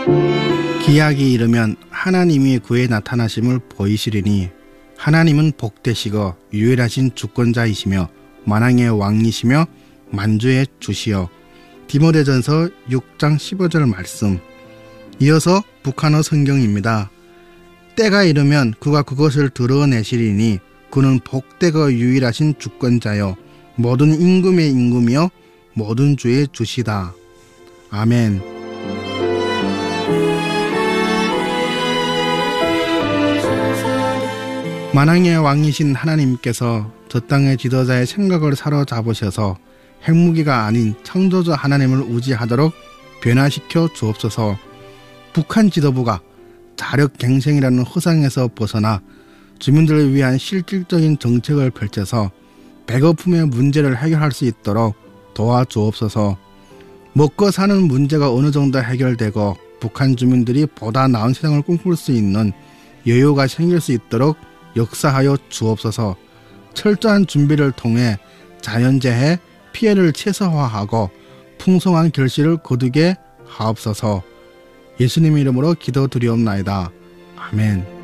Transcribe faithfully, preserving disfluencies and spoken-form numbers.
기약이 이르면 하나님이 그의 나타나심을 보이시리니 하나님은 복되시고 유일하신 주권자이시며 만왕의 왕이시며 만주의 주시여. 디모데전서 육 장 십오 절 말씀. 이어서 북한어 성경입니다. 때가 이르면 그가 그것을 드러내시리니 그는 복되고 유일하신 주권자여 모든 임금의 임금이여 모든 주의 주시다. 아멘. 만왕의 왕이신 하나님께서 저 땅의 지도자의 생각을 사로잡으셔서 핵무기가 아닌 창조주 하나님을 의지하도록 변화시켜 주옵소서. 북한 지도부가 자력갱생이라는 허상에서 벗어나 주민들을 위한 실질적인 정책을 펼쳐서 배고픔의 문제를 해결할 수 있도록 도와주옵소서. 먹고 사는 문제가 어느 정도 해결되고 북한 주민들이 보다 나은 세상을 꿈꿀 수 있는 여유가 생길 수 있도록 역사하여 주옵소서. 철저한 준비를 통해 자연재해 피해를 최소화하고 풍성한 결실을 거두게 하옵소서. 예수님 이름으로 기도드리옵나이다. 아멘.